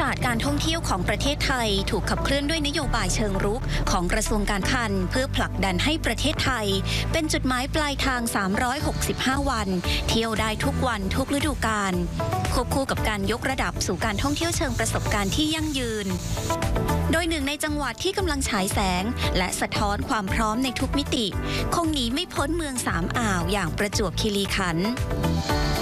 ศาสตร์การท่องเที่ยวของประเทศไทยถูกขับเคลื่อนด้วยนโยบายเชิงรุกของกระทรวงการคลังเพื่อผลักดันให้ประเทศไทยเป็นจุดหมายปลายทาง365วันเที่ยวได้ทุกวันทุกฤดูกาลควบคู่กับการยกระดับสู่การท่องเที่ยวเชิงประสบการณ์ที่ยั่งยืนโดยหนึ่งในจังหวัดที่กำลังฉายแสงและสะท้อนความพร้อมในทุกมิติคงหนีไม่พ้นเมืองสามอ่าวอย่างประจวบคีรีขันธ์